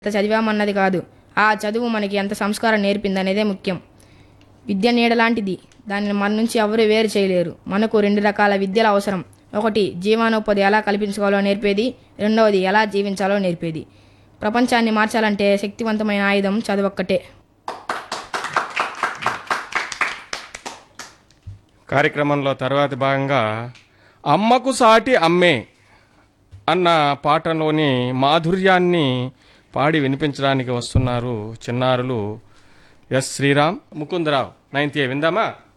ఎంత చదివామన్నది కాదు, ఆ చదువు మనకి ఎంత సంస్కారం నేర్పిందనేదే ముఖ్యం. విద్య నీడలాంటిది, దానిని మన నుంచి ఎవరు వేరు చేయలేరు. మనకు 2 రకాల విద్యలు అవసరం. ఒకటి జీవనోపాధి ఎలా కల్పించుకోవాలో నేర్పేది, రెండవది ఎలా జీవించాలో నేర్పేది. ప్రపంచాన్ని మార్చాలంటే శక్తివంతమైన ఆయుధం చదువొక్కటే. కార్యక్రమంలో తర్వాతి భాగంగా అమ్మకు సాటి అమ్మే అన్న పాటలోని మాధుర్యాన్ని పాడి వినిపించడానికి వస్తున్నారు చిన్నారులు yes Sriram, Mukundarao, 9th A. విందామా?